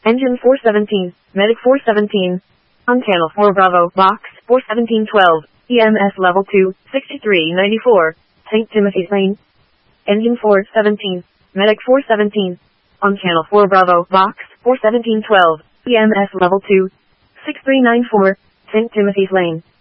Engine 417, Medic 417. On Channel 4 Bravo, Box 41712, EMS Level 2, 6394, St. Timothy's Lane. Engine 417, Medic 417. On Channel 4 Bravo, Box 41712, EMS Level 2, 6394, St. Timothy's Lane.